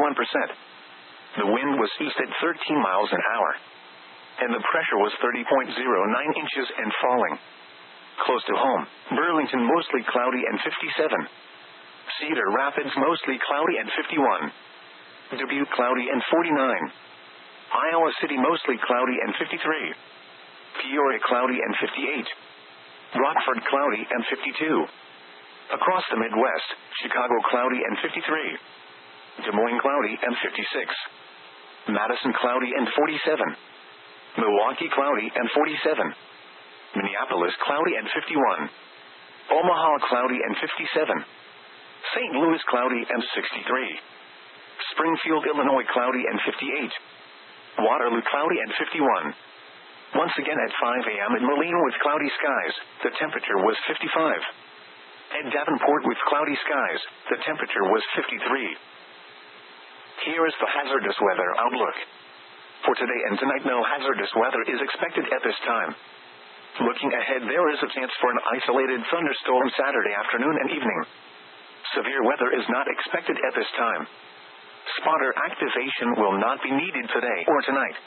61%. The wind was east at 13 miles an hour. And the pressure was 30.09 inches and falling. Close to home, Burlington mostly cloudy and 57. Cedar Rapids mostly cloudy and 51. Dubuque cloudy and 49. Iowa City mostly cloudy and 53. Peoria cloudy and 58. Rockford cloudy and 52. Across the Midwest, Chicago cloudy and 53. Des Moines cloudy and 56. Madison cloudy and 47. Milwaukee cloudy and 47. Minneapolis cloudy and 51. Omaha cloudy and 57. St. Louis cloudy and 63. Springfield, Illinois cloudy and 58. Waterloo cloudy and 51. Once again at 5 a.m. at Moline with cloudy skies, the temperature was 55. At Davenport with cloudy skies, the temperature was 53. Here is the hazardous weather outlook. For today and tonight, no hazardous weather is expected at this time. Looking ahead, there is a chance for an isolated thunderstorm Saturday afternoon and evening. Severe weather is not expected at this time. Spotter activation will not be needed today or tonight.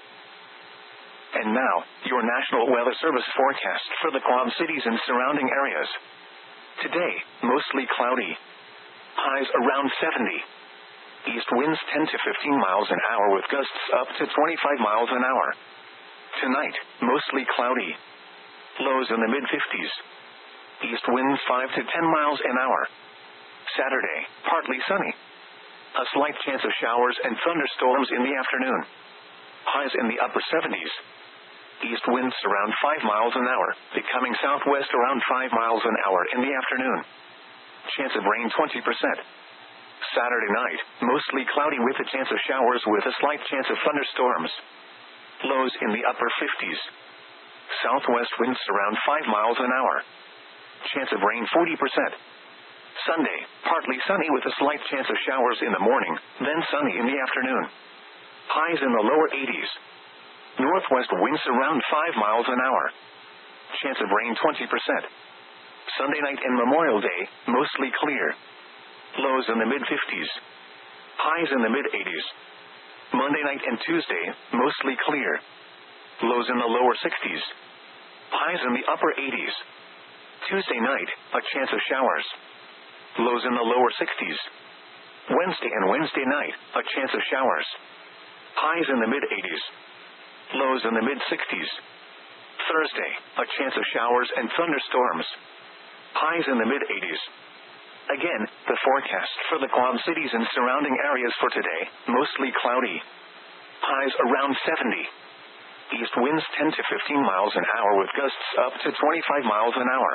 And now, your National Weather Service forecast for the Quad Cities and surrounding areas. Today, mostly cloudy. Highs around 70. East winds 10 to 15 miles an hour with gusts up to 25 miles an hour. Tonight, mostly cloudy. Lows in the mid-50s. East winds 5 to 10 miles an hour. Saturday, partly sunny. A slight chance of showers and thunderstorms in the afternoon. Highs in the upper 70s. East winds around 5 miles an hour, becoming southwest around 5 miles an hour in the afternoon. Chance of rain 20%. Saturday night, mostly cloudy with a chance of showers with a slight chance of thunderstorms. Lows in the upper 50s. Southwest winds around 5 miles an hour. Chance of rain 40%. Sunday, partly sunny with a slight chance of showers in the morning, then sunny in the afternoon. Highs in the lower 80s. Northwest winds around 5 miles an hour. Chance of rain 20%. Sunday night and Memorial Day, mostly clear. Lows in the mid-50s. Highs in the mid-80s. Monday night and Tuesday, mostly clear. Lows in the lower 60s. Highs in the upper 80s. Tuesday night, a chance of showers. Lows in the lower 60s. Wednesday and Wednesday night, a chance of showers. Highs in the mid-80s. Lows in the mid-60s. Thursday, a chance of showers and thunderstorms. Highs in the mid-80s. Again, the forecast for the Quad Cities and surrounding areas for today, mostly cloudy. Highs around 70. East winds 10 to 15 miles an hour with gusts up to 25 miles an hour.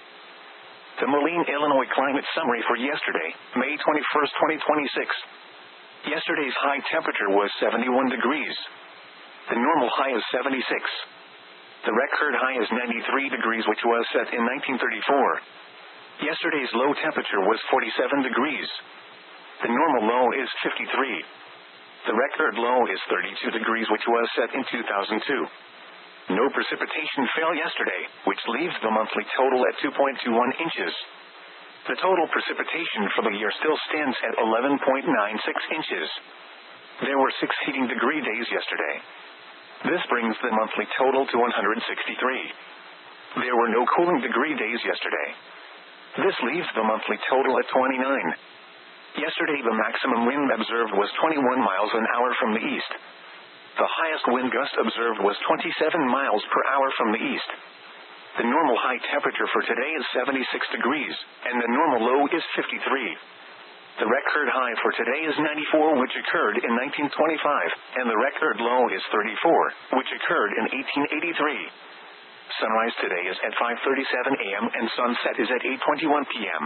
The Moline, Illinois climate summary for yesterday, May 21st, 2026. Yesterday's high temperature was 71 degrees. The normal high is 76. The record high is 93 degrees, which was set in 1934. Yesterday's low temperature was 47 degrees. The normal low is 53. The record low is 32 degrees, which was set in 2002. No precipitation fell yesterday, which leaves the monthly total at 2.21 inches. The total precipitation for the year still stands at 11.96 inches. There were 6 heating degree days yesterday. This brings the monthly total to 163. There were no cooling degree days yesterday. This leaves the monthly total at 29. Yesterday the maximum wind observed was 21 miles an hour from the east. The highest wind gust observed was 27 miles per hour from the east. The normal high temperature for today is 76 degrees, and the normal low is 53. The record high for today is 94, which occurred in 1925, and the record low is 34, which occurred in 1883. Sunrise today is at 5:37 a.m. and sunset is at 8:21 p.m.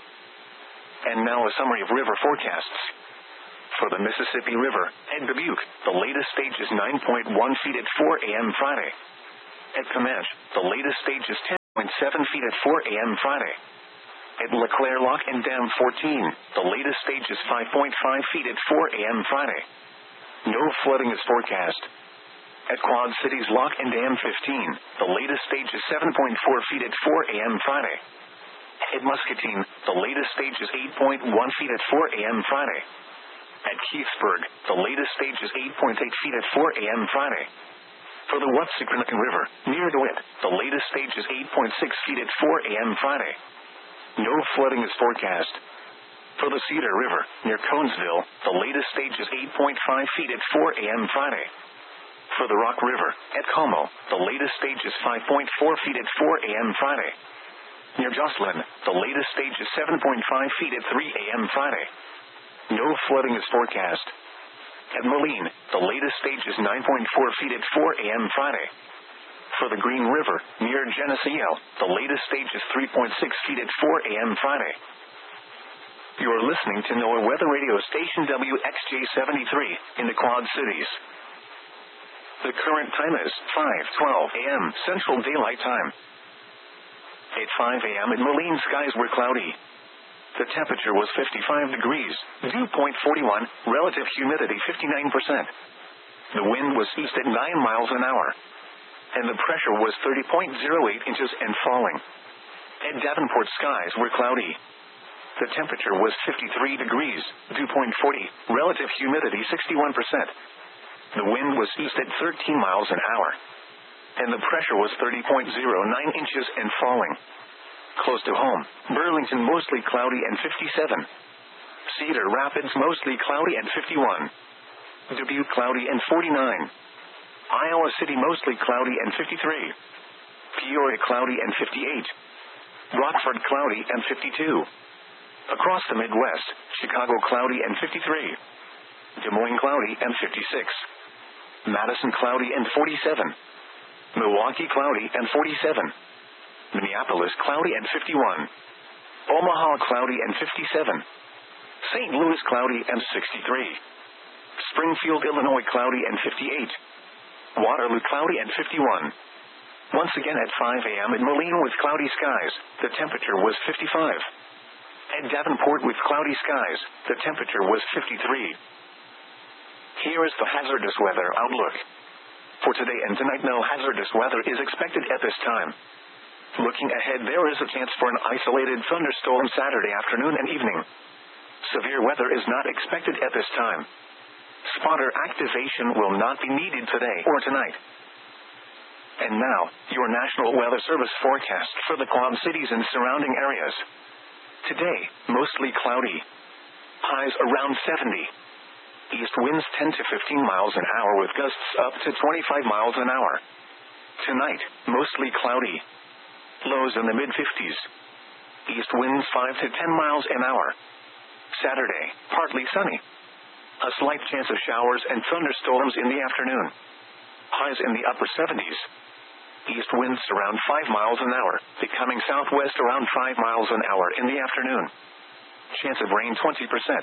And now a summary of river forecasts. For the Mississippi River, at Dubuque, the latest stage is 9.1 feet at 4 a.m. Friday. At Comanche, the latest stage is 10 feet at 4 a.m. Friday. At LeClaire Lock and Dam 14, the latest stage is 5.5 feet at 4 a.m. Friday. No flooding is forecast. At Quad Cities Lock and Dam 15, the latest stage is 7.4 feet at 4 a.m. Friday. At Muscatine, the latest stage is 8.1 feet at 4 a.m. Friday. At Keithsburg, the latest stage is 8.8 feet at 4 a.m. Friday. For the Watsicranacan River, near DeWitt, the latest stage is 8.6 feet at 4 a.m. Friday. No flooding is forecast. For the Cedar River, near Conesville, the latest stage is 8.5 feet at 4 a.m. Friday. For the Rock River, at Como, the latest stage is 5.4 feet at 4 a.m. Friday. Near Jocelyn, the latest stage is 7.5 feet at 3 a.m. Friday. No flooding is forecast. At Moline, the latest stage is 9.4 feet at 4 a.m. Friday. For the Green River, near Geneseo, the latest stage is 3.6 feet at 4 a.m. Friday. You are listening to NOAA Weather Radio Station WXJ73 in the Quad Cities. The current time is 5:12 a.m. Central Daylight Time. At 5 a.m. in Moline, skies were cloudy. The temperature was 55 degrees, dew point 41, relative humidity 59%. The wind was east at 9 miles an hour, and the pressure was 30.08 inches and falling. At Davenport, skies were cloudy. The temperature was 53 degrees, dew point 40, relative humidity 61%. The wind was east at 13 miles an hour, and the pressure was 30.09 inches and falling. Close to home, Burlington mostly cloudy and 57. Cedar Rapids mostly cloudy and 51. Dubuque cloudy and 49. Iowa City mostly cloudy and 53. Peoria cloudy and 58. Rockford cloudy and 52. Across the Midwest, Chicago cloudy and 53. Des Moines cloudy and 56. Madison cloudy and 47. Milwaukee cloudy and 47. Minneapolis cloudy and 51. Omaha cloudy and 57. St. Louis cloudy and 63. Springfield, Illinois cloudy and 58. Waterloo cloudy and 51. Once again at 5 a.m. in Moline with cloudy skies, the temperature was 55. At Davenport with cloudy skies, the temperature was 53. Here is the hazardous weather outlook. For today and tonight, no hazardous weather is expected at this time. Looking ahead, there is a chance for an isolated thunderstorm Saturday afternoon and evening. Severe weather is not expected at this time. Spotter activation will not be needed today or tonight. And now, your National Weather Service forecast for the Quad Cities and surrounding areas. Today, mostly cloudy. Highs around 70. East winds 10 to 15 miles an hour with gusts up to 25 miles an hour. Tonight, mostly cloudy. Lows in the mid-50s. East winds 5 to 10 miles an hour. Saturday, partly sunny. A slight chance of showers and thunderstorms in the afternoon. Highs in the upper 70s. East winds around 5 miles an hour, becoming southwest around 5 miles an hour in the afternoon. Chance of rain 20%.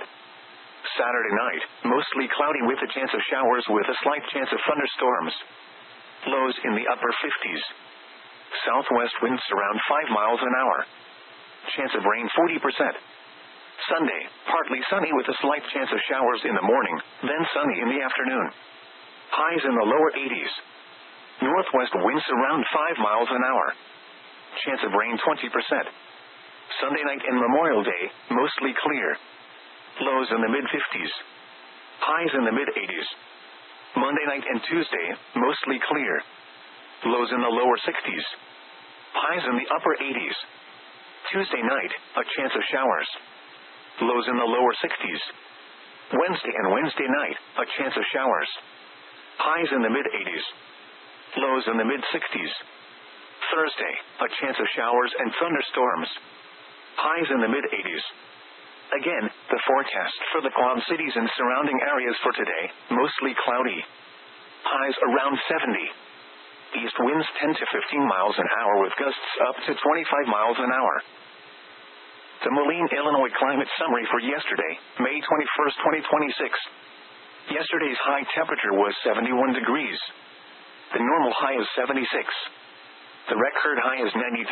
Saturday night, mostly cloudy with a chance of showers with a slight chance of thunderstorms. Lows in the upper 50s. Southwest winds around 5 miles an hour. Chance of rain 40%. Sunday, partly sunny with a slight chance of showers in the morning, then sunny in the afternoon. Highs in the lower 80s. Northwest winds around 5 miles an hour. Chance of rain 20%. Sunday night and Memorial Day, mostly clear. Lows in the mid-50s. Highs in the mid-80s. Monday night and Tuesday, mostly clear. Lows in the lower 60s. Highs in the upper 80s. Tuesday night, a chance of showers. Lows in the lower 60s. Wednesday and Wednesday night, a chance of showers. Highs in the mid-80s. Lows in the mid-60s. Thursday, a chance of showers and thunderstorms. Highs in the mid-80s. Again, the forecast for the Quad Cities and surrounding areas for today, mostly cloudy. Highs around 70. East winds 10 to 15 miles an hour with gusts up to 25 miles an hour. The Moline, Illinois climate summary for yesterday, May 21st, 2026. Yesterday's high temperature was 71 degrees. The normal high is 76. The record high is 93.